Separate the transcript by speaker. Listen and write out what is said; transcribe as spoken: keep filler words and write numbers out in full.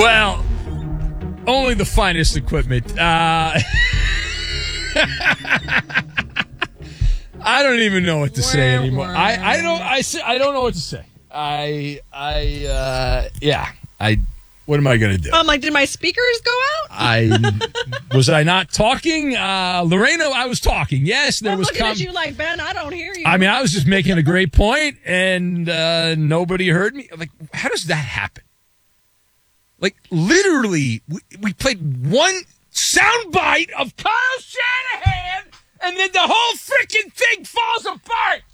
Speaker 1: Well, only the finest equipment. Uh, I don't even know what to say anymore. I, I don't I, I don't know what to say. I I uh, yeah. I what am I going to do?
Speaker 2: I'm like, did my speakers go out?
Speaker 1: I was I not talking? Uh, Lorena, I was talking. Yes, there
Speaker 2: I'm
Speaker 1: was.
Speaker 2: looking
Speaker 1: Com-
Speaker 2: at you like, Ben, I don't hear you.
Speaker 1: I mean, I was just making a great point, and uh, nobody heard me. Like, how does that happen? Like, literally, we, we played one soundbite of Kyle Shanahan, and then the whole freaking thing falls apart.